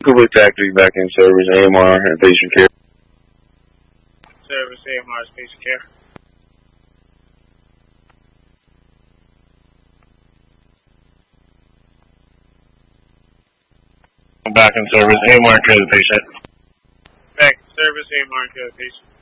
Cooper Factory back in service, AMR and patient care. Service, AMR, patient care. Back in service, AMR care the patient. Back in service, AMR care the patient.